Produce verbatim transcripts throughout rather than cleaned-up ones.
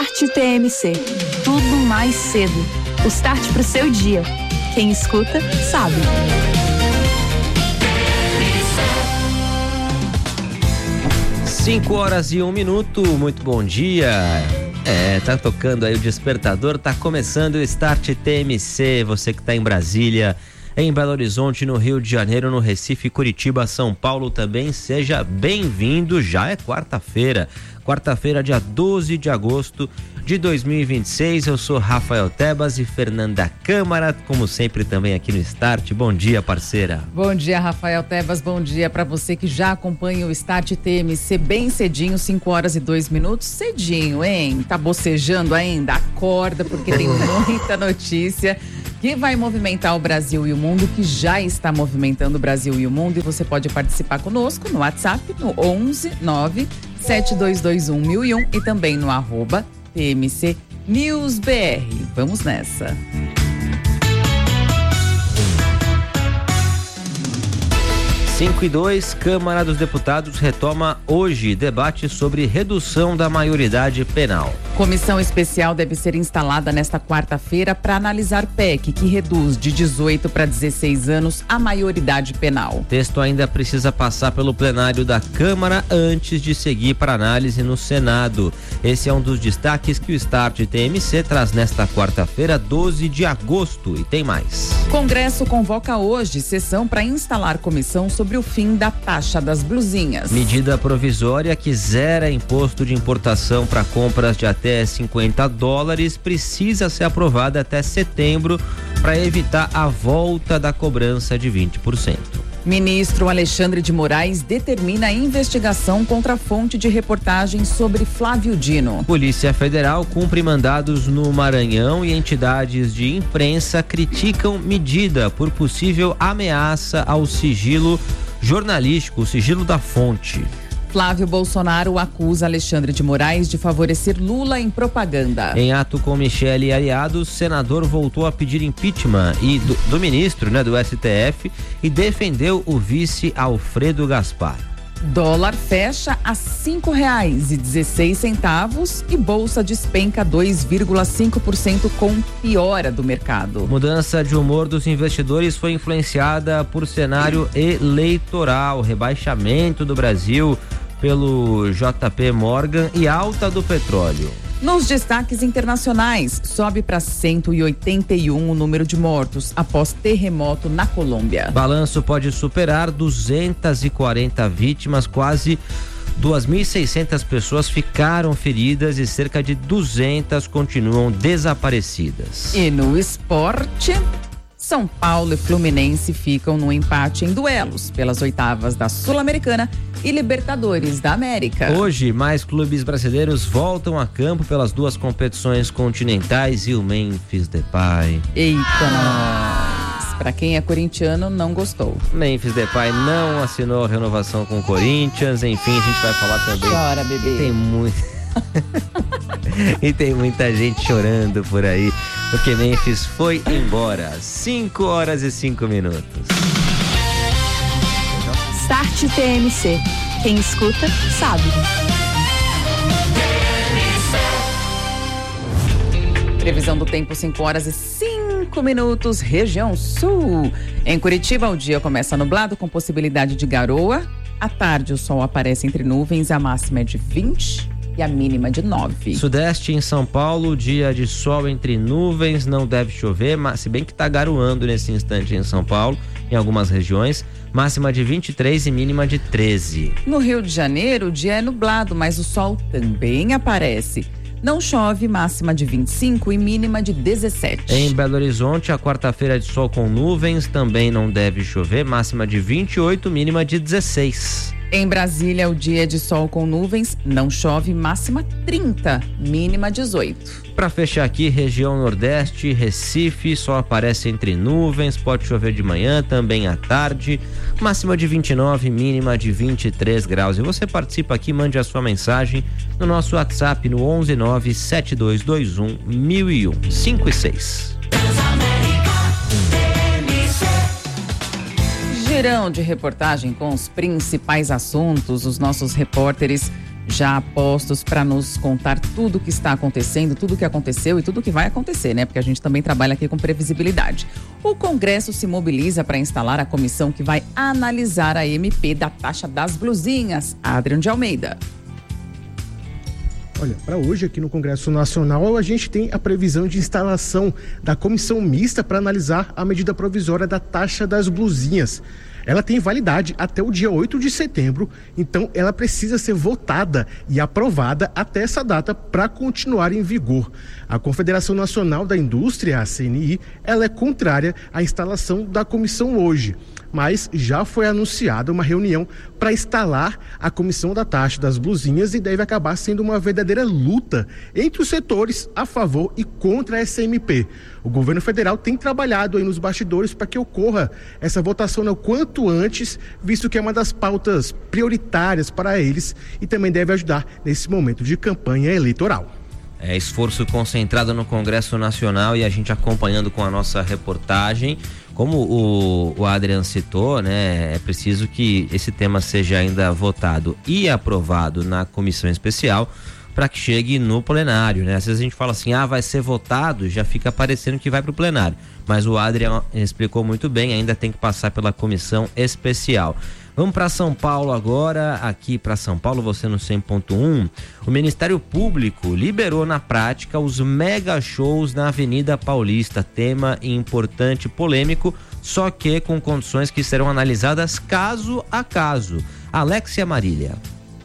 Start T M C. Tudo mais cedo. O start pro seu dia. Quem escuta, sabe. Cinco horas e um minuto, muito bom dia. É, tá tocando aí o despertador, tá começando o Start T M C. Você que tá em Brasília, em Belo Horizonte, no Rio de Janeiro, no Recife, Curitiba, São Paulo também, seja bem-vindo. Já é quarta-feira, quarta-feira, dia doze de agosto de dois mil e vinte e seis. Eu sou Rafael Tebas e Fernanda Câmara, como sempre também aqui no Start. Bom dia, parceira. Bom dia, Rafael Tebas, bom dia para você que já acompanha o Start T M C bem cedinho, cinco horas e dois minutos, cedinho, hein? Tá bocejando ainda? Acorda, porque tem muita notícia que vai movimentar o Brasil e o mundo, que já está movimentando o Brasil e o mundo, e você pode participar conosco no WhatsApp, no onze nove sete dois dois um mil e um e também no arroba T M C News B R. Vamos nessa. cinco e dois, Câmara dos Deputados retoma hoje debate sobre redução da maioridade penal. Comissão especial deve ser instalada nesta quarta-feira para analisar P E C que reduz de dezoito para dezesseis anos a maioridade penal. O texto ainda precisa passar pelo plenário da Câmara antes de seguir para análise no Senado. Esse é um dos destaques que o Start T M C traz nesta quarta-feira, doze de agosto, e tem mais. Congresso convoca hoje sessão para instalar comissão sobre o fim da taxa das blusinhas. Medida provisória que zera imposto de importação para compras de até cinquenta dólares precisa ser aprovada até setembro para evitar a volta da cobrança de vinte por cento. Ministro Alexandre de Moraes determina a investigação contra a fonte de reportagem sobre Flávio Dino. Polícia Federal cumpre mandados no Maranhão e entidades de imprensa criticam medida por possível ameaça ao sigilo jornalístico, o sigilo da fonte. Flávio Bolsonaro acusa Alexandre de Moraes de favorecer Lula em propaganda. Em ato com Michele e aliados, o senador voltou a pedir impeachment e do, do ministro, né, do S T F, e defendeu o vice Alfredo Gaspar. Dólar fecha a cinco reais e dezesseis centavos e bolsa despenca dois vírgula cinco por cento com piora do mercado. Mudança de humor dos investidores foi influenciada por cenário eleitoral, rebaixamento do Brasil pelo J P Morgan e alta do petróleo. Nos destaques internacionais, sobe para cento e oitenta e um o número de mortos após terremoto na Colômbia. Balanço pode superar duzentas e quarenta vítimas, quase duas mil e seiscentas pessoas ficaram feridas e cerca de duzentas continuam desaparecidas. E no esporte, São Paulo e Fluminense ficam no empate em duelos pelas oitavas da Sul-Americana e Libertadores da América. Hoje, mais clubes brasileiros voltam a campo pelas duas competições continentais e o Memphis Depay. Eita, nós! Pra quem é corintiano, não gostou. Memphis Depay não assinou a renovação com o Corinthians. Enfim, a gente vai falar também. Chora, bebê. Tem muito... e tem muita gente chorando por aí, porque Memphis foi embora. cinco horas e cinco minutos. Start T M C. Quem escuta, sabe. Previsão do tempo, cinco horas e cinco minutos, região sul. Em Curitiba, o dia começa nublado com possibilidade de garoa. À tarde, o sol aparece entre nuvens, a máxima é de vinte e a mínima de nove. Sudeste, em São Paulo, dia de sol entre nuvens, não deve chover, mas se bem que tá garoando nesse instante em São Paulo, em algumas regiões, máxima de vinte e três e mínima de treze. No Rio de Janeiro, o dia é nublado, mas o sol também aparece. Não chove, máxima de vinte e cinco e mínima de dezessete. Em Belo Horizonte, a quarta-feira de sol com nuvens, também não deve chover, máxima de vinte e oito, mínima de dezesseis. Em Brasília, o dia é de sol com nuvens, não chove, máxima trinta, mínima dezoito. Para fechar aqui, região Nordeste, Recife, sol aparece entre nuvens, pode chover de manhã, também à tarde, máxima de vinte e nove, mínima de vinte e três graus. E você participa aqui, mande a sua mensagem no nosso WhatsApp no onze nove sete dois dois um mil e um, cinco e seis. Girão de reportagem com os principais assuntos. Os nossos repórteres já postos para nos contar tudo o que está acontecendo, tudo o que aconteceu e tudo o que vai acontecer, né? Porque a gente também trabalha aqui com previsibilidade. O Congresso se mobiliza para instalar a comissão que vai analisar a M P da taxa das blusinhas. Adriano de Almeida. Olha, para hoje aqui no Congresso Nacional a gente tem a previsão de instalação da comissão mista para analisar a medida provisória da taxa das blusinhas. Ela tem validade até o dia oito de setembro, então ela precisa ser votada e aprovada até essa data para continuar em vigor. A Confederação Nacional da Indústria, a C N I, ela é contrária à instalação da comissão hoje, mas já foi anunciada uma reunião para instalar a comissão da taxa das blusinhas e deve acabar sendo uma verdadeira luta entre os setores a favor e contra essa M P. O governo federal tem trabalhado aí nos bastidores para que ocorra essa votação o quanto antes, visto que é uma das pautas prioritárias para eles e também deve ajudar nesse momento de campanha eleitoral. É esforço concentrado no Congresso Nacional e a gente acompanhando com a nossa reportagem. Como o, o Adriano citou, né, é preciso que esse tema seja ainda votado e aprovado na comissão especial para que chegue no plenário, né? Às vezes a gente fala assim, ah, vai ser votado, já fica parecendo que vai para o plenário. Mas o Adriano explicou muito bem, ainda tem que passar pela comissão especial. Vamos para São Paulo agora, aqui para São Paulo, você no cem ponto um. O Ministério Público liberou na prática os mega shows na Avenida Paulista, tema importante, polêmico, só que com condições que serão analisadas caso a caso. Alexia Marília.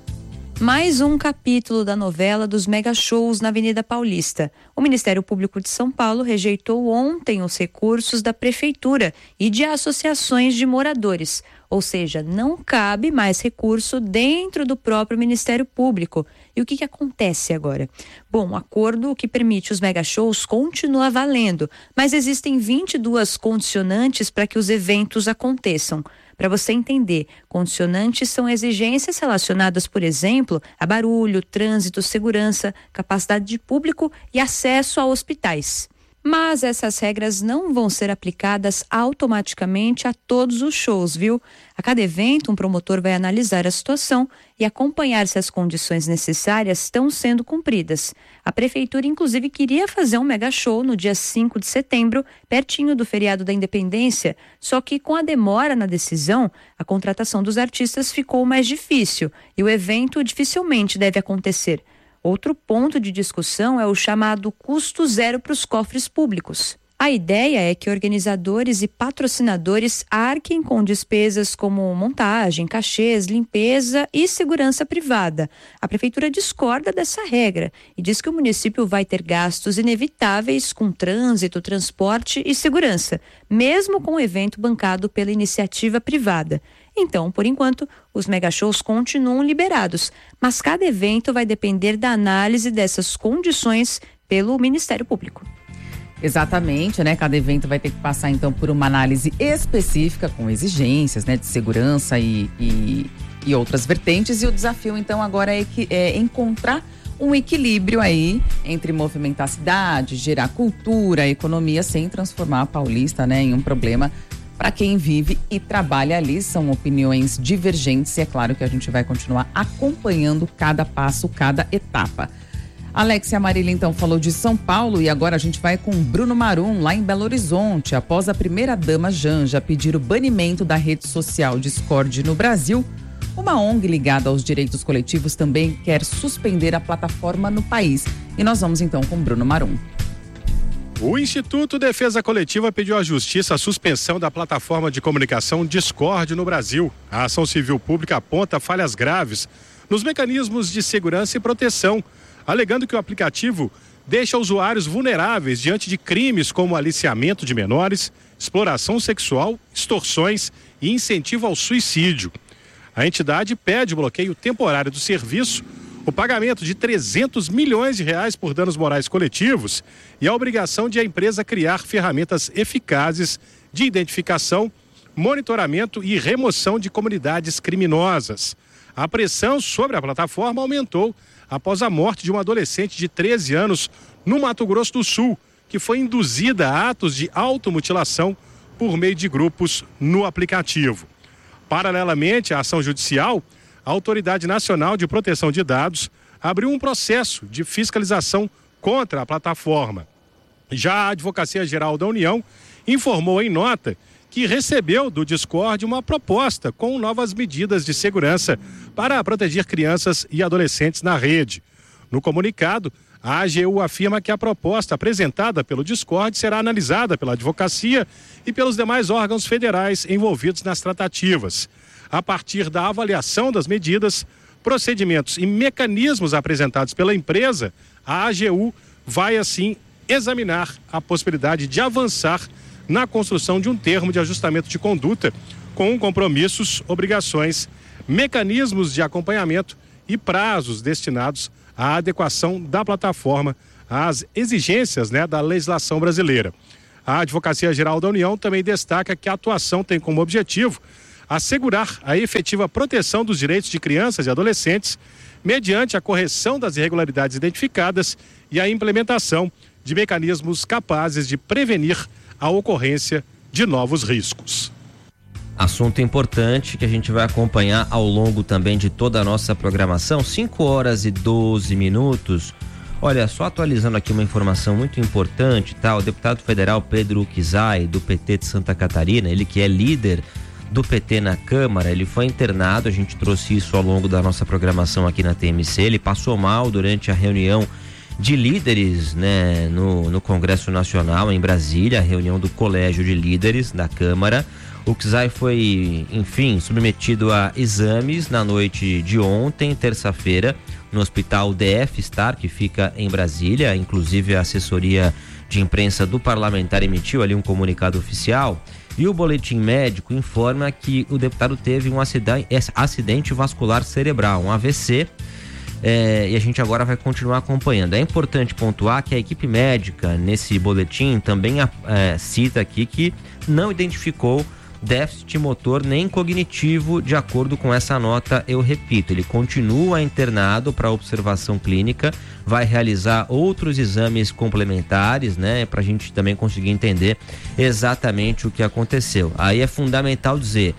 Mais um capítulo da novela dos mega shows na Avenida Paulista. O Ministério Público de São Paulo rejeitou ontem os recursos da Prefeitura e de associações de moradores. Ou seja, não cabe mais recurso dentro do próprio Ministério Público. E o que, que acontece agora? Bom, o acordo que permite os mega shows continua valendo, mas existem vinte e duas condicionantes para que os eventos aconteçam. Para você entender, condicionantes são exigências relacionadas, por exemplo, a barulho, trânsito, segurança, capacidade de público e acesso a hospitais. Mas essas regras não vão ser aplicadas automaticamente a todos os shows, viu? A cada evento, um promotor vai analisar a situação e acompanhar se as condições necessárias estão sendo cumpridas. A Prefeitura, inclusive, queria fazer um mega show no dia cinco de setembro, pertinho do feriado da Independência, só que com a demora na decisão, a contratação dos artistas ficou mais difícil e o evento dificilmente deve acontecer. Outro ponto de discussão é o chamado custo zero para os cofres públicos. A ideia é que organizadores e patrocinadores arquem com despesas como montagem, cachês, limpeza e segurança privada. A Prefeitura discorda dessa regra e diz que o município vai ter gastos inevitáveis com trânsito, transporte e segurança, mesmo com o evento bancado pela iniciativa privada. Então, por enquanto, os mega-shows continuam liberados, mas cada evento vai depender da análise dessas condições pelo Ministério Público. Exatamente, né? Cada evento vai ter que passar, então, por uma análise específica, com exigências, né, de segurança e, e, e outras vertentes. E o desafio, então, agora é, que, é encontrar um equilíbrio aí entre movimentar a cidade, gerar cultura, economia, sem transformar a Paulista, né, em um problema para quem vive e trabalha ali. São opiniões divergentes e é claro que a gente vai continuar acompanhando cada passo, cada etapa. Alexia Marília, então, falou de São Paulo e agora a gente vai com Bruno Marum, lá em Belo Horizonte. Após a primeira-dama Janja pedir o banimento da rede social Discord no Brasil, uma O N G ligada aos direitos coletivos também quer suspender a plataforma no país. E nós vamos, então, com Bruno Marum. O Instituto Defesa Coletiva pediu à Justiça a suspensão da plataforma de comunicação Discord no Brasil. A ação civil pública aponta falhas graves nos mecanismos de segurança e proteção, alegando que o aplicativo deixa usuários vulneráveis diante de crimes como aliciamento de menores, exploração sexual, extorsões e incentivo ao suicídio. A entidade pede o bloqueio temporário do serviço, o pagamento de trezentos milhões de reais por danos morais coletivos e a obrigação de a empresa criar ferramentas eficazes de identificação, monitoramento e remoção de comunidades criminosas. A pressão sobre a plataforma aumentou após a morte de uma adolescente de treze anos no Mato Grosso do Sul, que foi induzida a atos de automutilação por meio de grupos no aplicativo. Paralelamente à ação judicial, a Autoridade Nacional de Proteção de Dados abriu um processo de fiscalização contra a plataforma. Já a Advocacia Geral da União informou em nota que recebeu do Discord uma proposta com novas medidas de segurança para proteger crianças e adolescentes na rede. No comunicado, a A G U afirma que a proposta apresentada pelo Discord será analisada pela advocacia e pelos demais órgãos federais envolvidos nas tratativas. A partir da avaliação das medidas, procedimentos e mecanismos apresentados pela empresa, a A G U vai assim examinar a possibilidade de avançar na construção de um termo de ajustamento de conduta com compromissos, obrigações, mecanismos de acompanhamento e prazos destinados à adequação da plataforma às exigências, né, da legislação brasileira. A Advocacia Geral da União também destaca que a atuação tem como objetivo assegurar a efetiva proteção dos direitos de crianças e adolescentes mediante a correção das irregularidades identificadas e a implementação de mecanismos capazes de prevenir a ocorrência de novos riscos. Assunto importante que a gente vai acompanhar ao longo também de toda a nossa programação, cinco horas e doze minutos. Olha, só atualizando aqui uma informação muito importante, tá? O deputado federal Pedro Kizai, do P T de Santa Catarina, ele que é líder do P T na Câmara, ele foi internado, a gente trouxe isso ao longo da nossa programação aqui na T M C, ele passou mal durante a reunião de líderes, né, no, no Congresso Nacional em Brasília, a reunião do Colégio de Líderes da Câmara. O Kizai foi, enfim, submetido a exames na noite de ontem, terça-feira, no Hospital D F Star, que fica em Brasília. Inclusive a assessoria de imprensa do parlamentar emitiu ali um comunicado oficial. E o boletim médico informa que o deputado teve um acidente, acidente vascular cerebral, um A V C. É, e a gente agora vai continuar acompanhando. É importante pontuar que a equipe médica nesse boletim também é, cita aqui que não identificou déficit motor nem cognitivo. De acordo com essa nota, eu repito, ele continua internado para observação clínica, vai realizar outros exames complementares, né, para a gente também conseguir entender exatamente o que aconteceu. Aí é fundamental dizer,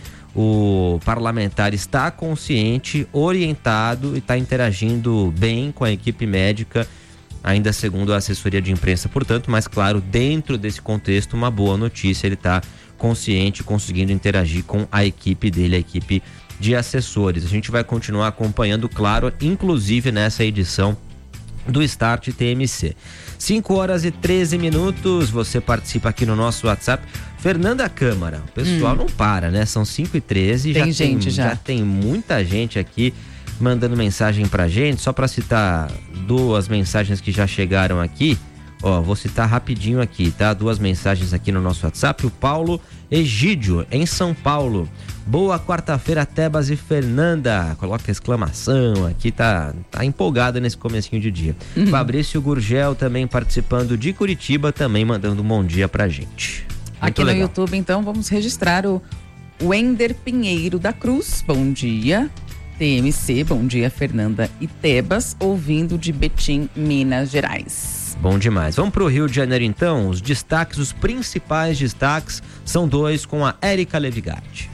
o parlamentar está consciente, orientado e está interagindo bem com a equipe médica, ainda segundo a assessoria de imprensa, portanto, mas claro, dentro desse contexto, uma boa notícia, ele está consciente, conseguindo interagir com a equipe dele, a equipe de assessores. A gente vai continuar acompanhando, claro, inclusive nessa edição do Start T M C. cinco horas e treze minutos, você participa aqui no nosso WhatsApp. Fernanda Câmara, o pessoal hum. não para, né? São cinco e treze, tem já gente tem, já. já tem muita gente aqui mandando mensagem pra gente. Só para citar duas mensagens que já chegaram aqui, ó, vou citar rapidinho aqui, tá? Duas mensagens aqui no nosso WhatsApp. O Paulo Egídio, em São Paulo. Boa quarta-feira, Tebas e Fernanda. Coloca exclamação aqui, tá, tá empolgada nesse comecinho de dia. Uhum. Fabrício Gurgel também participando de Curitiba, também mandando um bom dia pra gente. Muito aqui legal. No YouTube, então, vamos registrar o Wender Pinheiro da Cruz. Bom dia, T M C. Bom dia, Fernanda e Tebas, ouvindo de Betim, Minas Gerais. Bom demais. Vamos pro Rio de Janeiro, então. Os destaques, os principais destaques, são dois com a Érica Levigatti.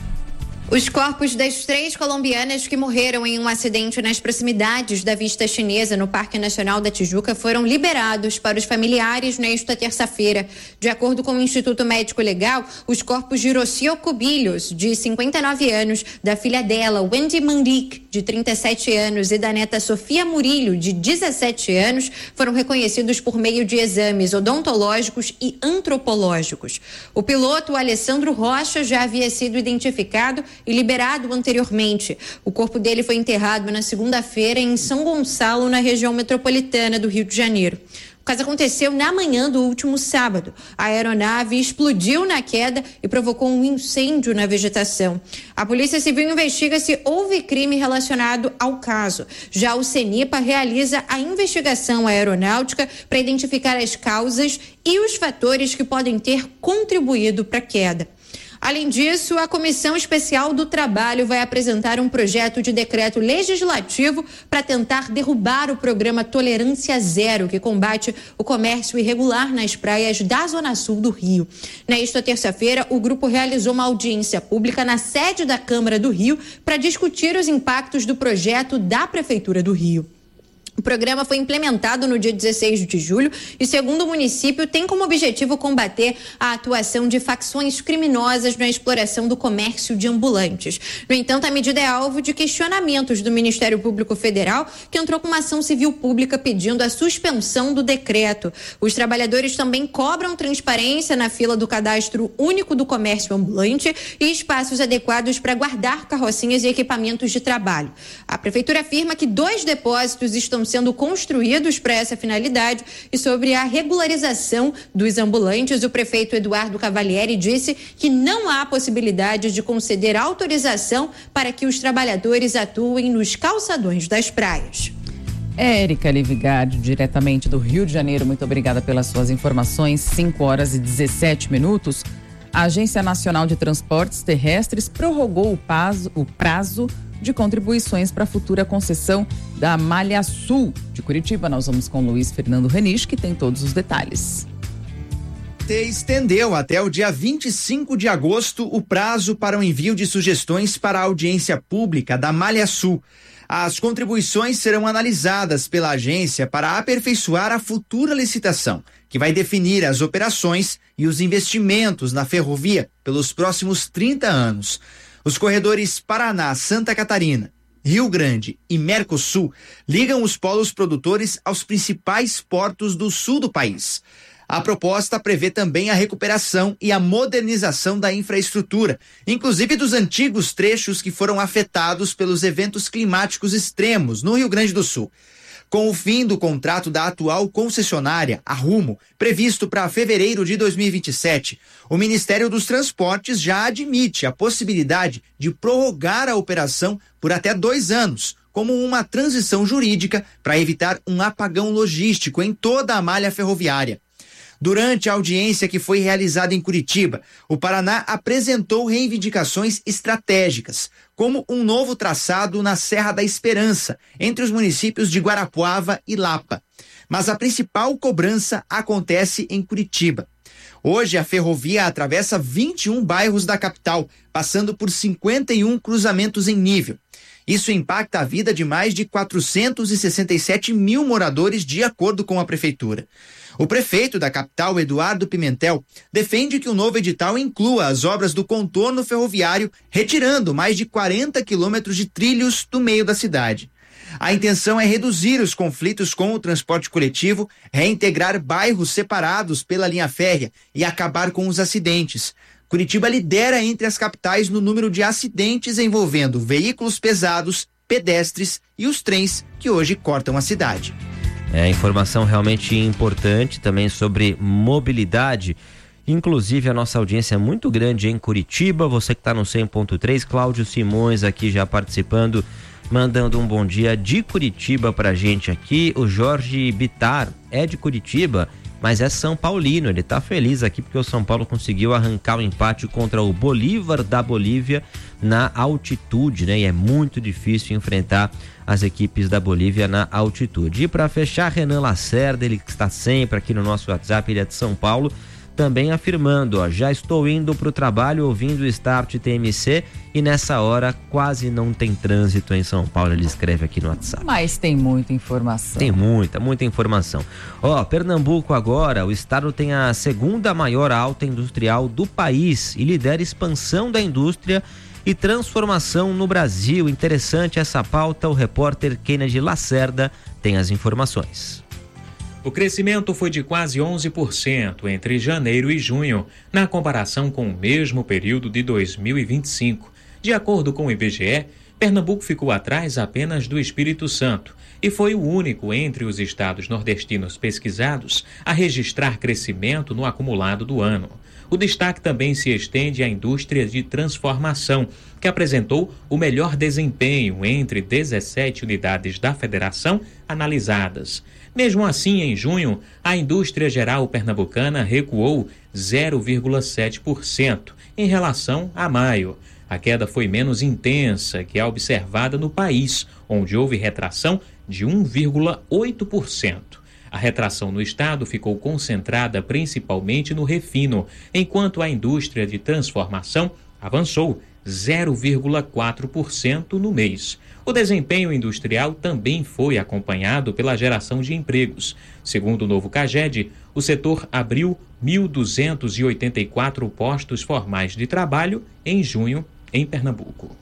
Os corpos das três colombianas que morreram em um acidente nas proximidades da Vista Chinesa, no Parque Nacional da Tijuca, foram liberados para os familiares nesta terça-feira. De acordo com o Instituto Médico Legal, os corpos de Rocio Cubillos, de cinquenta e nove anos, da filha dela, Wendy Mandic, de trinta e sete anos, e da neta Sofia Murillo, de dezessete anos, foram reconhecidos por meio de exames odontológicos e antropológicos. O piloto, Alessandro Rocha, já havia sido identificado e liberado anteriormente. O corpo dele foi enterrado na segunda-feira em São Gonçalo, na região metropolitana do Rio de Janeiro. O caso aconteceu na manhã do último sábado. A aeronave explodiu na queda e provocou um incêndio na vegetação. A Polícia Civil investiga se houve crime relacionado ao caso. Já o CENIPA realiza a investigação aeronáutica para identificar as causas e os fatores que podem ter contribuído para a queda. Além disso, a Comissão Especial do Trabalho vai apresentar um projeto de decreto legislativo para tentar derrubar o programa Tolerância Zero, que combate o comércio irregular nas praias da Zona Sul do Rio. Nesta terça-feira, o grupo realizou uma audiência pública na sede da Câmara do Rio para discutir os impactos do projeto da Prefeitura do Rio. O programa foi implementado no dia dezesseis de julho e, segundo o município, tem como objetivo combater a atuação de facções criminosas na exploração do comércio de ambulantes. No entanto, a medida é alvo de questionamentos do Ministério Público Federal, que entrou com uma ação civil pública pedindo a suspensão do decreto. Os trabalhadores também cobram transparência na fila do Cadastro Único do Comércio Ambulante e espaços adequados para guardar carrocinhas e equipamentos de trabalho. A Prefeitura afirma que dois depósitos estão sendo construídos para essa finalidade e sobre a regularização dos ambulantes, o prefeito Eduardo Cavalieri disse que não há possibilidade de conceder autorização para que os trabalhadores atuem nos calçadões das praias. Érica Livigardi, diretamente do Rio de Janeiro, muito obrigada pelas suas informações. cinco horas e dezessete minutos. A Agência Nacional de Transportes Terrestres prorrogou o prazo, o prazo de contribuições para a futura concessão da Malha Sul de Curitiba. Nós vamos com Luiz Fernando Renich, que tem todos os detalhes. Estendeu até o dia vinte e cinco de agosto o prazo para o envio de sugestões para a audiência pública da Malha Sul. As contribuições serão analisadas pela agência para aperfeiçoar a futura licitação, que vai definir as operações e os investimentos na ferrovia pelos próximos trinta anos. Os corredores Paraná, Santa Catarina, Rio Grande e Mercosul ligam os polos produtores aos principais portos do sul do país. A proposta prevê também a recuperação e a modernização da infraestrutura, inclusive dos antigos trechos que foram afetados pelos eventos climáticos extremos no Rio Grande do Sul. Com o fim do contrato da atual concessionária, a Rumo, previsto para fevereiro de dois mil e vinte e sete, o Ministério dos Transportes já admite a possibilidade de prorrogar a operação por até dois anos, como uma transição jurídica para evitar um apagão logístico em toda a malha ferroviária. Durante a audiência que foi realizada em Curitiba, o Paraná apresentou reivindicações estratégicas, como um novo traçado na Serra da Esperança, entre os municípios de Guarapuava e Lapa. Mas a principal cobrança acontece em Curitiba. Hoje, a ferrovia atravessa vinte e um bairros da capital, passando por cinquenta e um cruzamentos em nível. Isso impacta a vida de mais de quatrocentos e sessenta e sete mil moradores, de acordo com a prefeitura. O prefeito da capital, Eduardo Pimentel, defende que o novo edital inclua as obras do contorno ferroviário, retirando mais de quarenta quilômetros de trilhos do meio da cidade. A intenção é reduzir os conflitos com o transporte coletivo, reintegrar bairros separados pela linha férrea e acabar com os acidentes. Curitiba lidera entre as capitais no número de acidentes envolvendo veículos pesados, pedestres e os trens que hoje cortam a cidade. É, informação realmente importante também sobre mobilidade. Inclusive, a nossa audiência é muito grande em Curitiba. Você que está no cem ponto três, Cláudio Simões aqui já participando, mandando um bom dia de Curitiba pra gente aqui. O Jorge Bitar é de Curitiba, mas é São Paulino. Ele tá feliz aqui porque o São Paulo conseguiu arrancar o empate contra o Bolívar da Bolívia na altitude, né? E é muito difícil enfrentar as equipes da Bolívia na altitude. E para fechar, Renan Lacerda, ele que está sempre aqui no nosso WhatsApp, ele é de São Paulo, também afirmando, ó, já estou indo para o trabalho ouvindo o Start T M C e nessa hora quase não tem trânsito em São Paulo, ele escreve aqui no WhatsApp. Mas tem muita informação. Tem muita, muita informação. Ó, Pernambuco agora, o estado tem a segunda maior alta industrial do país e lidera expansão da indústria e transformação no Brasil. Interessante essa pauta, o repórter Kennedy Lacerda tem as informações. O crescimento foi de quase onze por cento entre janeiro e junho, na comparação com o mesmo período de dois mil e vinte e cinco. De acordo com o I B G E, Pernambuco ficou atrás apenas do Espírito Santo, e foi o único entre os estados nordestinos pesquisados a registrar crescimento no acumulado do ano. O destaque também se estende à indústria de transformação, que apresentou o melhor desempenho entre dezessete unidades da federação analisadas. Mesmo assim, em junho, a indústria geral pernambucana recuou zero vírgula sete por cento em relação a maio. A queda foi menos intensa que a observada no país, onde houve retração de um vírgula oito por cento. A retração no estado ficou concentrada principalmente no refino, enquanto a indústria de transformação avançou zero vírgula quatro por cento no mês. O desempenho industrial também foi acompanhado pela geração de empregos. Segundo o novo CAGED, o setor abriu mil duzentos e oitenta e quatro postos formais de trabalho em junho em Pernambuco.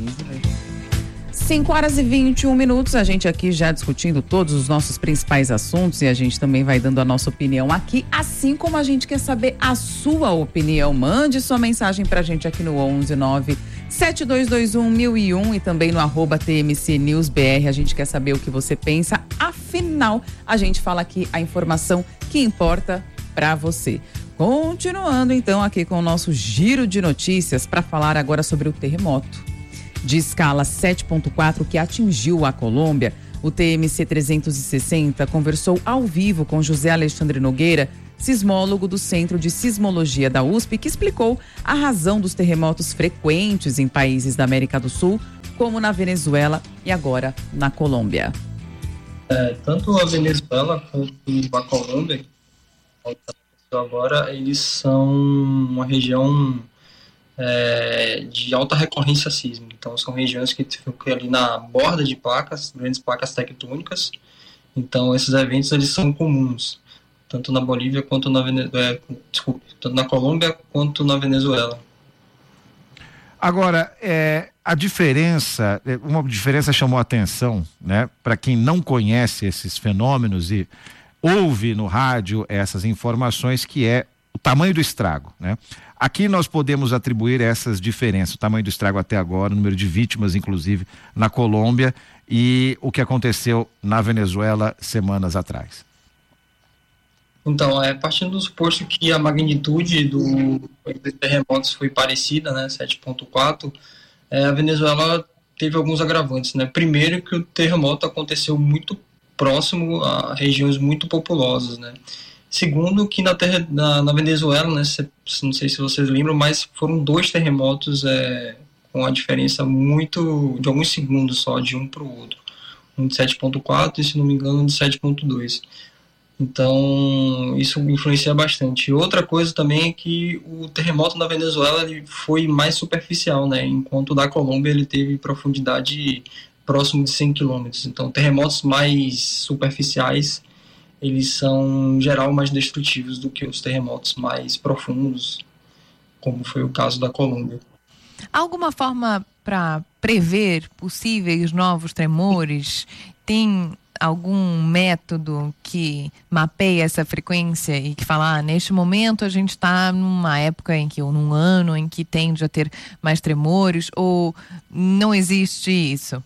cinco horas e vinte e um minutos, a gente aqui já discutindo todos os nossos principais assuntos e a gente também vai dando a nossa opinião aqui, assim como a gente quer saber a sua opinião. Mande sua mensagem pra gente aqui no onze nove sete dois dois um mil e um e também no arroba T M C News B R. A gente quer saber o que você pensa, afinal, a gente fala aqui a informação que importa pra você. Continuando então aqui com o nosso giro de notícias para falar agora sobre o terremoto de escala sete ponto quatro que atingiu a Colômbia. O T M C trezentos e sessenta conversou ao vivo com José Alexandre Nogueira, sismólogo do Centro de Sismologia da U S P, que explicou a razão dos terremotos frequentes em países da América do Sul, como na Venezuela e agora na Colômbia. É, tanto a Venezuela quanto a Colômbia, agora, eles são uma região É, de alta recorrência sísmica. Então são regiões que ficam ali na borda de placas, grandes placas tectônicas. Então esses eventos eles são comuns, tanto na Bolívia quanto na Venezuela, desculpe, tanto na Colômbia quanto na Venezuela. Agora, é, a diferença, uma diferença chamou a atenção, né, para quem não conhece esses fenômenos e ouve no rádio essas informações, que é o tamanho do estrago, né? Aqui nós podemos atribuir essas diferenças, o tamanho do estrago até agora, o número de vítimas, inclusive, na Colômbia e o que aconteceu na Venezuela semanas atrás. Então, é, partindo do suposto que a magnitude do, dos terremotos foi parecida, né, sete ponto quatro, é, a Venezuela teve alguns agravantes, né? Primeiro que o terremoto aconteceu muito próximo a regiões muito populosas, né? Segundo, que na, terra, na, na Venezuela, né, se, não sei se vocês lembram, mas foram dois terremotos é, com a diferença muito, de alguns segundos só, de um para o outro. Um de sete ponto quatro e, se não me engano, um de sete ponto dois. Então, isso influencia bastante. E outra coisa também é que o terremoto na Venezuela ele foi mais superficial, né, enquanto o da Colômbia ele teve profundidade próximo de cem quilômetros. Então, terremotos mais superficiais eles são, em geral, mais destrutivos do que os terremotos mais profundos, como foi o caso da Colômbia. Há alguma forma para prever possíveis novos tremores? Tem algum método que mapeia essa frequência e que fala, ah, neste momento a gente está numa época em que, ou num ano em que tende a ter mais tremores, ou não existe isso?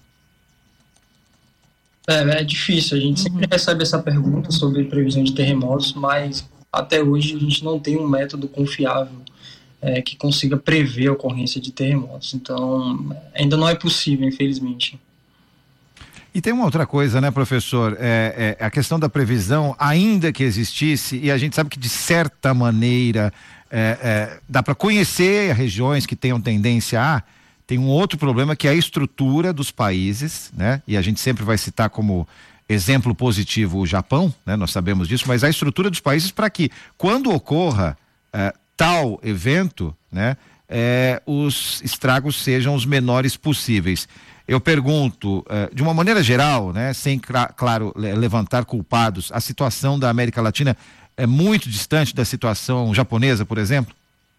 É, é difícil, a gente sempre uhum. recebe essa pergunta sobre previsão de terremotos, mas até hoje a gente não tem um método confiável é, que consiga prever a ocorrência de terremotos. Então, ainda não é possível, infelizmente. E tem uma outra coisa, né, professor? É, é, a questão da previsão, ainda que existisse, e a gente sabe que de certa maneira é, é, dá para conhecer regiões que tenham tendência a. Tem um outro problema que é a estrutura dos países, né? E a gente sempre vai citar como exemplo positivo o Japão, né? Nós sabemos disso, mas a estrutura dos países para que, quando ocorra eh, tal evento, né? Eh, os estragos sejam os menores possíveis. Eu pergunto, eh, de uma maneira geral, né? Sem, claro, levantar culpados, a situação da América Latina é muito distante da situação japonesa, por exemplo?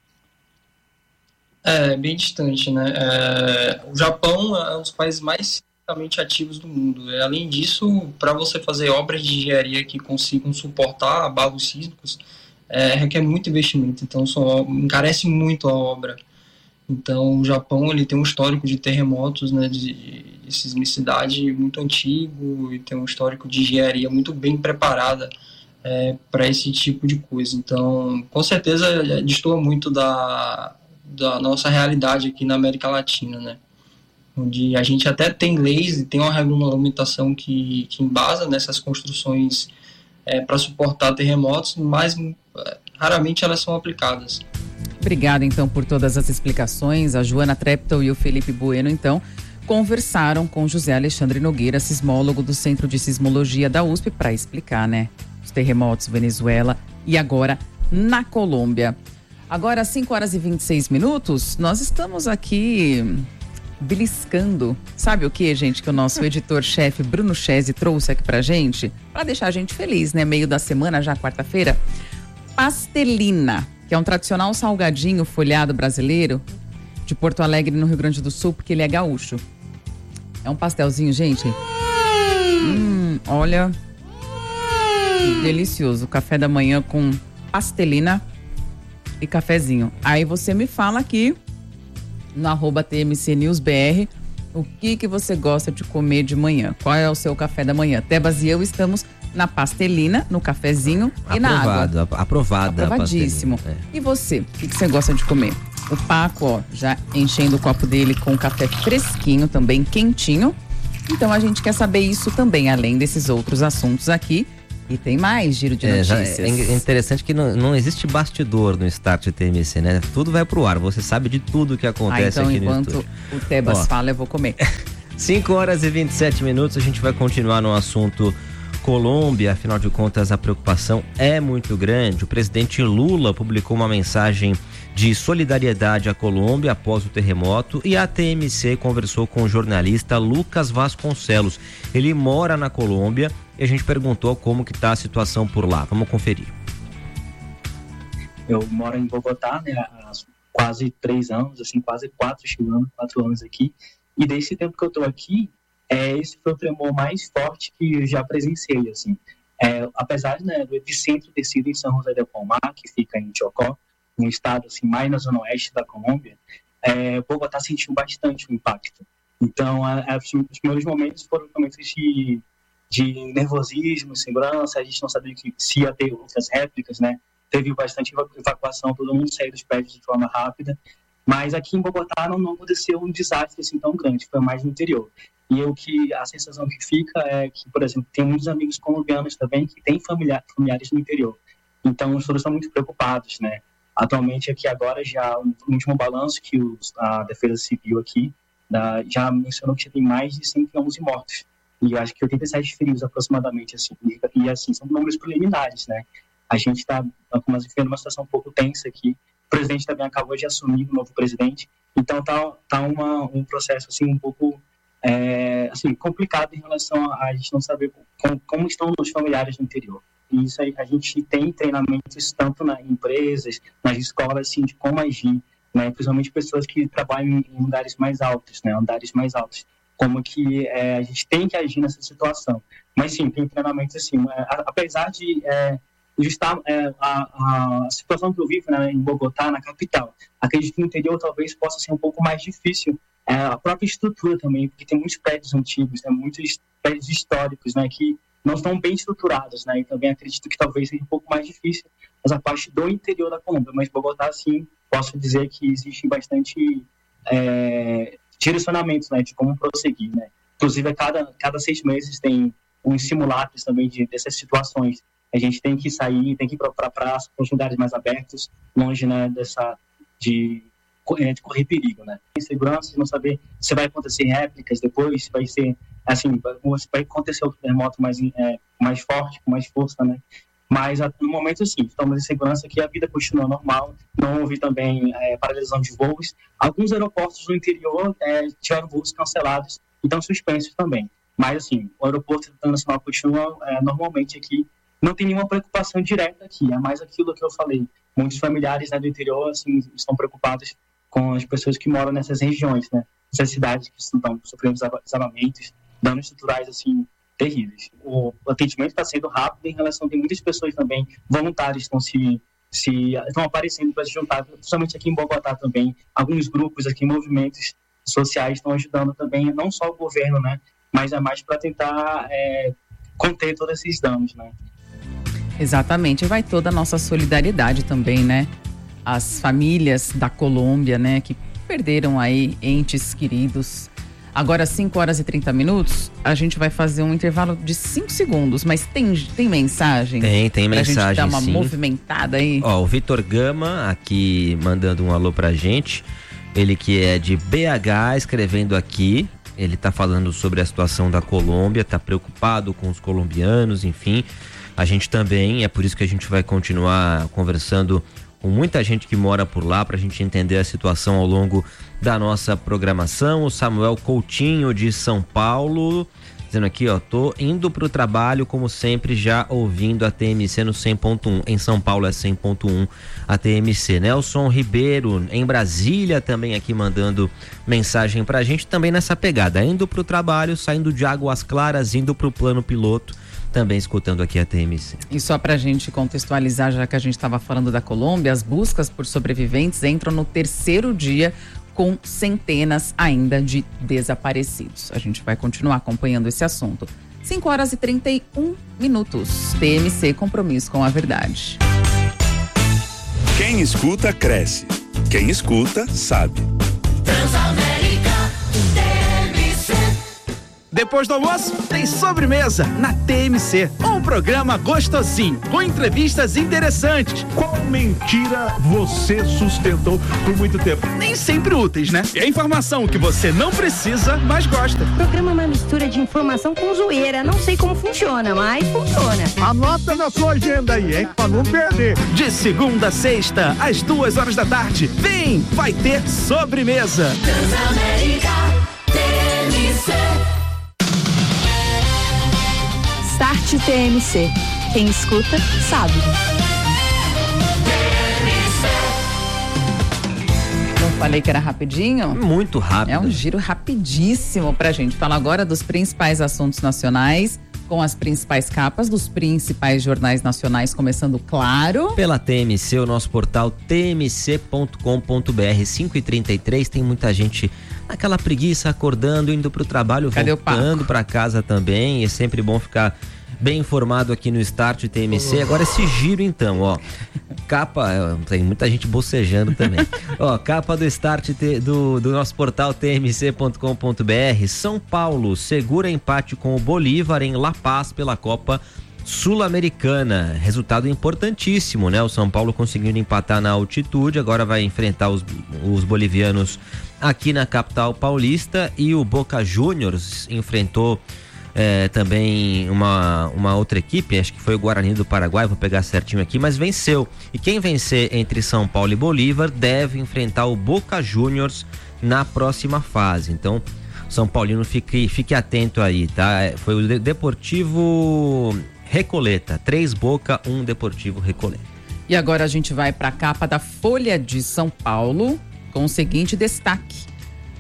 É, bem distante, né? É, o Japão é um dos países mais sismicamente ativos do mundo. É, além disso, para você fazer obras de engenharia que consigam suportar abalos sísmicos, é, requer muito investimento. Então, só encarece muito a obra. Então, o Japão ele tem um histórico de terremotos, né, de, de sismicidade muito antigo e tem um histórico de engenharia muito bem preparada é, para esse tipo de coisa. Então, com certeza, destoa muito da, da nossa realidade aqui na América Latina, né, onde a gente até tem leis e tem uma regulamentação que, que embasa nessas construções é, para suportar terremotos, mas é, raramente elas são aplicadas. Obrigada, então, por todas as explicações. A Joana Treptow e o Felipe Bueno, então, conversaram com José Alexandre Nogueira, sismólogo do Centro de Sismologia da U S P, para explicar, né, os terremotos Venezuela e agora na Colômbia. Agora, às cinco horas e vinte e seis minutos, nós estamos aqui beliscando. Sabe o que, gente, que o nosso editor-chefe Bruno Chese trouxe aqui pra gente? Para deixar a gente feliz, né? Meio da semana, já quarta-feira. Pastelina, que é um tradicional salgadinho folhado brasileiro de Porto Alegre, no Rio Grande do Sul, porque ele é gaúcho. É um pastelzinho, gente. Hum, olha, delicioso. Café da manhã com pastelina e cafezinho. Aí você me fala aqui no arroba T M C News B R o que que você gosta de comer de manhã. Qual é o seu café da manhã? Tebas e eu estamos na pastelina, no cafezinho e na água. Aprovado, aprovada. Aprovadíssimo. É. E você, o que, que você gosta de comer? O Paco, ó, já enchendo o copo dele com café fresquinho, também quentinho. Então a gente quer saber isso também, além desses outros assuntos aqui. E tem mais giro de é, notícias. É interessante que não, não existe bastidor no Start T M C, né? Tudo vai pro ar, você sabe de tudo que acontece ah, então, aqui no estúdio. Enquanto o Tebas ó, fala, eu vou comer. cinco horas e vinte e sete minutos, a gente vai continuar no assunto Colômbia, afinal de contas a preocupação é muito grande. O presidente Lula publicou uma mensagem de solidariedade à Colômbia após o terremoto e a T M C conversou com o jornalista Lucas Vasconcelos. Ele mora na Colômbia e a gente perguntou como que está a situação por lá. Vamos conferir. Eu moro em Bogotá, né, há quase três anos, assim, quase quatro, chegando quatro anos aqui. E desse tempo que eu estou aqui, é, esse foi o tremor mais forte que eu já presenciei, assim. É, apesar, né, do epicentro ter sido em São José del Palmar, que fica em Chocó, um estado assim, mais na zona oeste da Colômbia, é, Bogotá sentiu bastante o impacto. Então, a, a, os primeiros momentos foram momentos de, de nervosismo, segurança, a gente não sabia que, se ia ter outras réplicas, né? Teve bastante evacuação, todo mundo saiu dos prédios de forma rápida, mas aqui em Bogotá não, não aconteceu um desastre assim tão grande, foi mais no interior. E eu que, a sensação que fica é que, por exemplo, tem muitos amigos colombianos também que têm familiar, familiares no interior. Então, os todos estão muito preocupados, né? Atualmente, aqui agora, já o último balanço que os, a Defesa Civil aqui da, já mencionou que já tem mais de cento e onze mortos. E eu acho que oitenta e sete feridos aproximadamente, assim. E, e assim, são números preliminares, né? A gente está vivendo uma situação um pouco tensa aqui. O presidente também acabou de assumir o novo presidente. Então, tá, tá uma, um processo, assim, um pouco... É, assim, complicado em relação a, a gente não saber como, como estão os familiares no interior. E isso aí, a gente tem treinamentos tanto nas empresas, nas escolas, assim, de como agir, né, principalmente pessoas que trabalham em, em andares mais altos, né, andares mais altos, como que é, a gente tem que agir nessa situação. Mas sim, tem treinamentos assim, é, apesar de é, justar é, a, a situação que eu vivo, né, em Bogotá, na capital, acredito que no interior talvez possa ser um pouco mais difícil. É, a própria estrutura também, porque tem muitos prédios antigos, né, muitos prédios históricos, né, que não estão bem estruturados, né, e também acredito que talvez seja um pouco mais difícil essa parte do interior da Colômbia, mas Bogotá, sim, posso dizer que existe bastante é, direcionamentos, né, de como prosseguir, né. Inclusive, a cada, cada seis meses tem uns simulacros também de, dessas situações. A gente tem que sair, tem que ir para a praça, para os lugares mais abertos, longe, né, dessa... de de correr perigo, né? Insegurança, de não saber se vai acontecer réplicas depois, se vai ser, assim, se vai acontecer outro terremoto mais, é, mais forte, com mais força, né? Mas, no momento, sim, estamos em segurança que a vida continua normal, não houve também é, paralisação de voos. Alguns aeroportos no interior é, tiveram voos cancelados e estão suspensos também. Mas, assim, o aeroporto internacional continua é, normalmente aqui. Não tem nenhuma preocupação direta aqui, é mais aquilo que eu falei. Muitos familiares, né, do interior, assim, estão preocupados com as pessoas que moram nessas regiões, né? Essas cidades que estão sofrendo desabamentos, danos estruturais, assim, terríveis. O atendimento está sendo rápido em relação a muitas pessoas também, voluntários estão se se estão aparecendo para se juntar, principalmente aqui em Bogotá também. Alguns grupos aqui, movimentos sociais estão ajudando também, não só o governo, né, mas é mais para tentar é, conter todos esses danos, né. Exatamente, vai toda a nossa solidariedade também, né? As famílias da Colômbia, né, que perderam aí entes queridos. Agora, cinco horas e trinta minutos, a gente vai fazer um intervalo de cinco segundos, mas tem, tem mensagem? Tem, tem pra mensagem, gente dar uma sim. movimentada aí. Ó, o Vitor Gama aqui mandando um alô pra gente, ele que é de B H, escrevendo aqui, ele tá falando sobre a situação da Colômbia, tá preocupado com os colombianos, enfim, a gente também, é por isso que a gente vai continuar conversando com muita gente que mora por lá, pra gente entender a situação ao longo da nossa programação. O Samuel Coutinho de São Paulo, dizendo aqui, ó, tô indo pro trabalho como sempre, já ouvindo a T M C no cem ponto um, em São Paulo é cem ponto um a T M C. Nelson Ribeiro em Brasília também aqui mandando mensagem pra gente, também nessa pegada, indo pro trabalho, saindo de Águas Claras, indo pro plano piloto, também escutando aqui a T M C. E só pra gente contextualizar, já que a gente estava falando da Colômbia, as buscas por sobreviventes entram no terceiro dia com centenas ainda de desaparecidos. A gente vai continuar acompanhando esse assunto. cinco horas e trinta e um minutos. T M C, compromisso com a verdade. Quem escuta, cresce. Quem escuta, sabe. Transamérica, T M C. Depois do almoço, tem sobremesa na T M C. Um programa gostosinho, com entrevistas interessantes. Qual mentira você sustentou por muito tempo? Nem sempre úteis, né? E a informação que você não precisa, mas gosta. O programa é uma mistura de informação com zoeira. Não sei como funciona, mas funciona. Anota na sua agenda aí, hein? Pra não perder. De segunda a sexta, às duas horas da tarde. Vem, vai ter sobremesa. Transamérica, T M C. Start T M C. Quem escuta, sabe. Não falei que era rapidinho? Muito rápido. É um giro rapidíssimo pra gente falar agora dos principais assuntos nacionais, com as principais capas dos principais jornais nacionais, começando, claro, pela T M C, o nosso portal t m c ponto com ponto b r. cinco e trinta e três, tem muita gente naquela preguiça, acordando, indo pro trabalho, Cadê voltando para casa também. É sempre bom ficar bem informado aqui no Start T M C. Agora esse giro então, ó. Capa, tem muita gente bocejando também. Ó, capa do Start T, do, do nosso portal t m c ponto com ponto b r. São Paulo segura empate com o Bolívar em La Paz pela Copa Sul-Americana. Resultado importantíssimo, né? O São Paulo conseguindo empatar na altitude, agora vai enfrentar os, os bolivianos aqui na capital paulista, e o Boca Juniors enfrentou É, também uma, uma outra equipe, acho que foi o Guarani do Paraguai, vou pegar certinho aqui, mas venceu. E quem vencer entre São Paulo e Bolívar deve enfrentar o Boca Juniors na próxima fase. Então, São Paulino, fique, fique atento aí, tá? Foi o Deportivo Recoleta, três Boca, um Deportivo Recoleta. E agora a gente vai para a capa da Folha de São Paulo com o seguinte destaque: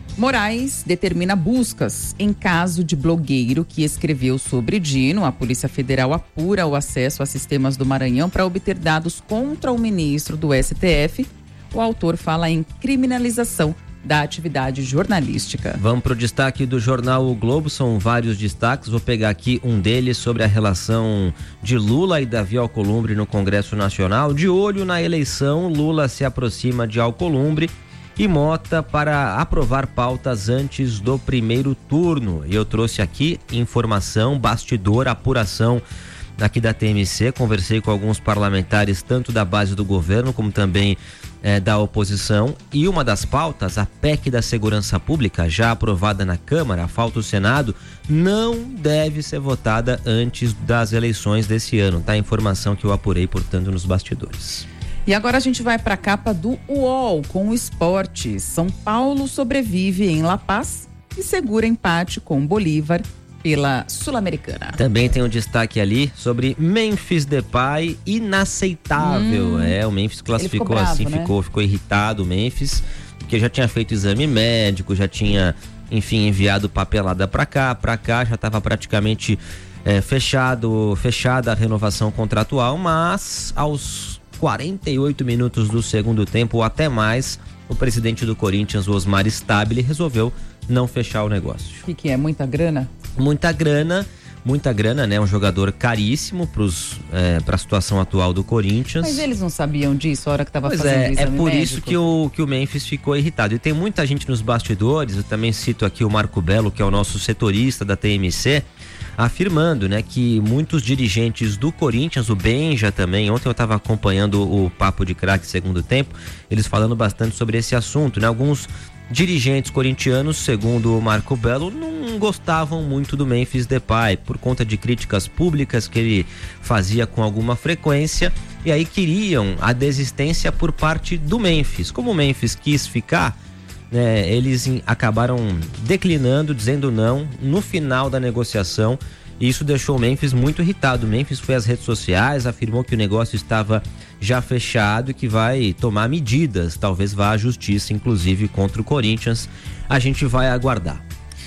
Moraes determina buscas em caso de blogueiro que escreveu sobre Dino. A Polícia Federal apura o acesso a sistemas do Maranhão para obter dados contra o ministro do S T F. O autor fala em criminalização da atividade jornalística. Vamos para o destaque do jornal O Globo, são vários destaques, vou pegar aqui um deles sobre a relação de Lula e Davi Alcolumbre no Congresso Nacional. De olho na eleição, Lula se aproxima de Alcolumbre e Mota para aprovar pautas antes do primeiro turno. E eu trouxe aqui informação, bastidor, apuração aqui da T M C, conversei com alguns parlamentares, tanto da base do governo como também eh, da oposição, e uma das pautas, a P E C da Segurança Pública, já aprovada na Câmara, falta o Senado, não deve ser votada antes das eleições desse ano, tá? Informação que eu apurei, portanto, nos bastidores. E agora a gente vai para a capa do U O L com o esporte. São Paulo sobrevive em La Paz e segura empate com Bolívar pela Sul-Americana. Também tem um destaque ali sobre Memphis Depay, inaceitável. Hum, é, o Memphis classificou ficou bravo, assim, né? ficou, ficou irritado o Memphis, porque já tinha feito exame médico, já tinha, enfim, enviado papelada para cá, para cá, já estava praticamente é, fechado, fechada a renovação contratual, mas aos quarenta e oito minutos do segundo tempo ou até mais, o presidente do Corinthians, o Osmar Stabile, resolveu não fechar o negócio. O que, que é? Muita grana? Muita grana. Muita grana, né? Um jogador caríssimo para é, a situação atual do Corinthians. Mas eles não sabiam disso a hora que estava fazendo é, o exame é por médico? isso que o, que o Memphis ficou irritado. E tem muita gente nos bastidores, eu também cito aqui o Marco Belo, que é o nosso setorista da T M C, afirmando, né, que muitos dirigentes do Corinthians, o Benja também, ontem eu estava acompanhando o Papo de Craque segundo tempo, eles falando bastante sobre esse assunto, né? Alguns dirigentes corintianos, segundo o Marco Belo, não gostavam muito do Memphis Depay por conta de críticas públicas que ele fazia com alguma frequência, e aí queriam a desistência por parte do Memphis. Como o Memphis quis ficar, né, eles acabaram declinando, dizendo não no final da negociação, e isso deixou o Memphis muito irritado. O Memphis foi às redes sociais, afirmou que o negócio estava já fechado e que vai tomar medidas, talvez vá à justiça, inclusive contra o Corinthians. A gente vai aguardar.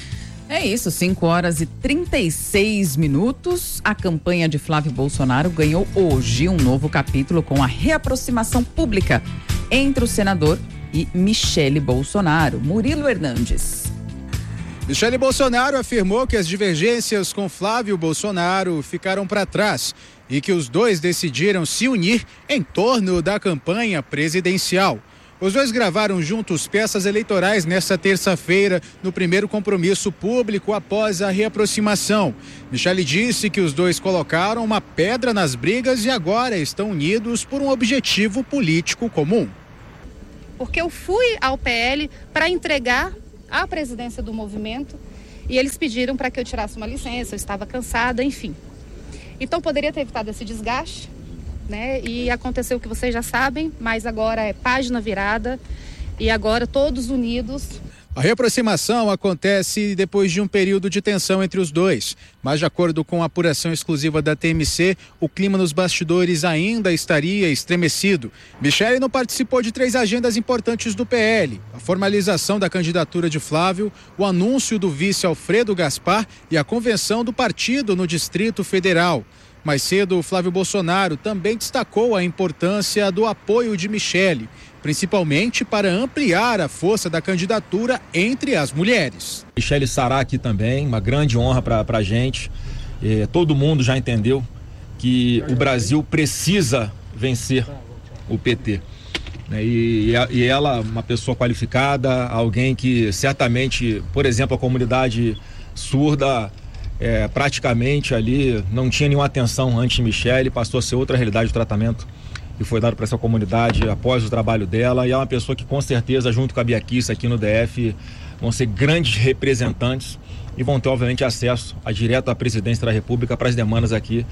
É isso, cinco horas e trinta e seis minutos. A campanha de Flávio Bolsonaro ganhou hoje um novo capítulo com a reaproximação pública entre o senador e Michele Bolsonaro. Murilo Hernandes. Michele Bolsonaro afirmou que as divergências com Flávio Bolsonaro ficaram para trás e que os dois decidiram se unir em torno da campanha presidencial. Os dois gravaram juntos peças eleitorais nesta terça-feira, no primeiro compromisso público após a reaproximação. Michele disse que os dois colocaram uma pedra nas brigas e agora estão unidos por um objetivo político comum. Porque eu fui ao P L para entregar a presidência do movimento e eles pediram para que eu tirasse uma licença, eu estava cansada, enfim. Então poderia ter evitado esse desgaste, né? E aconteceu o que vocês já sabem, mas agora é página virada e agora todos unidos. A reaproximação acontece depois de um período de tensão entre os dois, mas de acordo com a apuração exclusiva da T M C, o clima nos bastidores ainda estaria estremecido. Michele não participou de três agendas importantes do P L: a formalização da candidatura de Flávio, o anúncio do vice Alfredo Gaspar e a convenção do partido no Distrito Federal. Mais cedo, o Flávio Bolsonaro também destacou a importância do apoio de Michele, principalmente para ampliar a força da candidatura entre as mulheres. Michele estará aqui também, uma grande honra para a gente. É, todo mundo já entendeu que o Brasil precisa vencer o P T. Né? E, e ela, uma pessoa qualificada, alguém que certamente, por exemplo, a comunidade surda, é, praticamente ali não tinha nenhuma atenção anti-Michele, passou a ser outra realidade de tratamento que foi dado para essa comunidade após o trabalho dela, e é uma pessoa que com certeza, junto com a Bia Kicis aqui no D F, vão ser grandes representantes e vão ter obviamente acesso a direto à presidência da República para as demandas aqui.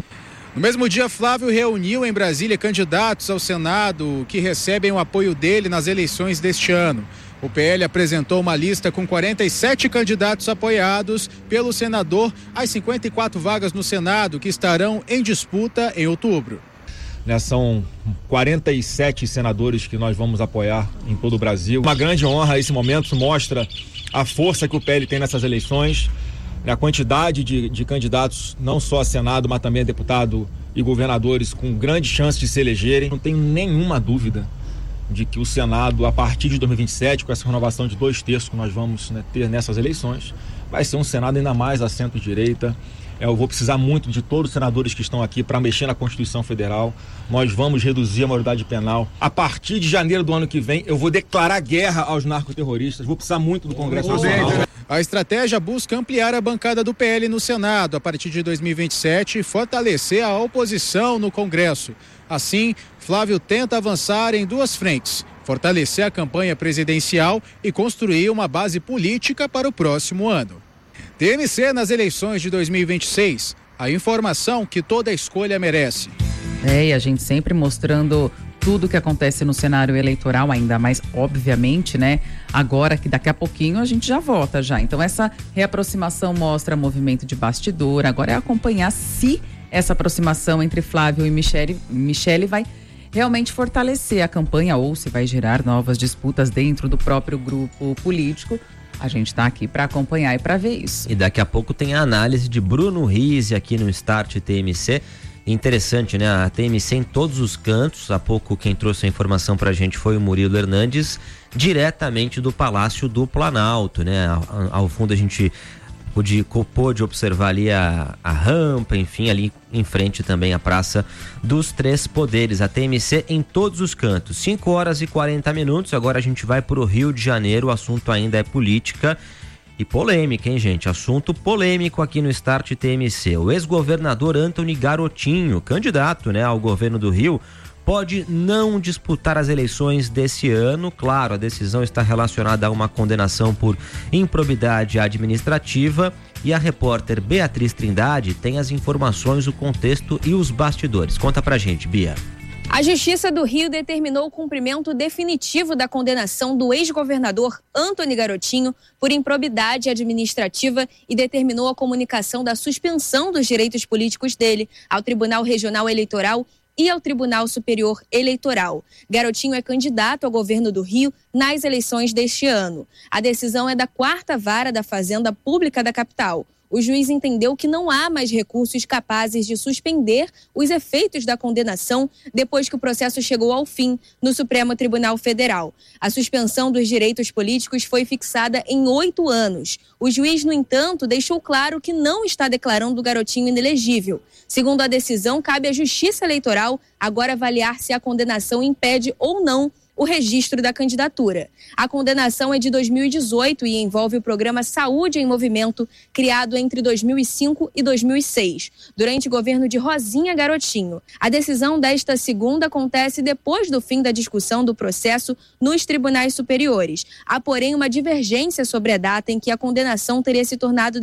No mesmo dia, Flávio reuniu em Brasília candidatos ao Senado que recebem o apoio dele nas eleições deste ano. O P L apresentou uma lista com quarenta e sete candidatos apoiados pelo senador às cinquenta e quatro vagas no Senado que estarão em disputa em outubro. Né, são quarenta e sete senadores que nós vamos apoiar em todo o Brasil. Uma grande honra esse momento, mostra a força que o P L tem nessas eleições, né, a quantidade de, de candidatos, não só a Senado, mas também a deputado e governadores com grande chance de se elegerem. Não tenho nenhuma dúvida de que o Senado, a partir de dois mil e vinte e sete, com essa renovação de dois terços que nós vamos, né, ter nessas eleições, vai ser um Senado ainda mais à centro-direita. Eu vou precisar muito de todos os senadores que estão aqui para mexer na Constituição Federal. Nós vamos reduzir a maioridade penal. A partir de janeiro do ano que vem, eu vou declarar guerra aos narcoterroristas. Vou precisar muito do Congresso Nacional. A estratégia busca ampliar a bancada do P L no Senado a partir de dois mil e vinte e sete e fortalecer a oposição no Congresso. Assim, Flávio tenta avançar em duas frentes: fortalecer a campanha presidencial e construir uma base política para o próximo ano. T M C nas eleições de dois mil e vinte e seis. A informação que toda escolha merece. É, e a gente sempre mostrando tudo que acontece no cenário eleitoral, ainda mais, obviamente, né? Agora que daqui a pouquinho a gente já vota já. Então essa reaproximação mostra movimento de bastidor. Agora é acompanhar se essa aproximação entre Flávio e Michele, Michele vai realmente fortalecer a campanha ou se vai gerar novas disputas dentro do próprio grupo político. A gente está aqui para acompanhar e para ver isso. E daqui a pouco tem a análise de Bruno Rizzi aqui no Start T M C. Interessante, né? A T M C em todos os cantos. Há pouco quem trouxe a informação pra gente foi o Murilo Hernandes, diretamente do Palácio do Planalto, né? Ao fundo a gente pôde, pôde observar ali a, a rampa, enfim, ali em frente também a Praça dos Três Poderes. A T M C em todos os cantos. cinco horas e quarenta minutos. Agora a gente vai pro Rio de Janeiro. O assunto ainda é política e polêmica, hein, gente? Assunto polêmico aqui no Start T M C. O ex-governador Antony Garotinho, candidato, né, ao governo do Rio, pode não disputar as eleições desse ano. Claro, a decisão está relacionada a uma condenação por improbidade administrativa. E a repórter Beatriz Trindade tem as informações, o contexto e os bastidores. Conta pra gente, Bia. A Justiça do Rio determinou o cumprimento definitivo da condenação do ex-governador Antony Garotinho por improbidade administrativa e determinou a comunicação da suspensão dos direitos políticos dele ao Tribunal Regional Eleitoral e ao Tribunal Superior Eleitoral. Garotinho é candidato ao governo do Rio nas eleições deste ano. A decisão é da quarta vara da Fazenda Pública da capital. O juiz entendeu que não há mais recursos capazes de suspender os efeitos da condenação depois que o processo chegou ao fim no Supremo Tribunal Federal. A suspensão dos direitos políticos foi fixada em oito anos. O juiz, no entanto, deixou claro que não está declarando o Garotinho inelegível. Segundo a decisão, cabe à Justiça Eleitoral agora avaliar se a condenação impede ou não o registro da candidatura. A condenação é de dois mil e dezoito e envolve o programa Saúde em Movimento, criado entre dois mil e cinco e dois mil e seis, durante o governo de Rosinha Garotinho. A decisão desta segunda acontece depois do fim da discussão do processo nos tribunais superiores. Há, porém, uma divergência sobre a data em que a condenação teria se tornado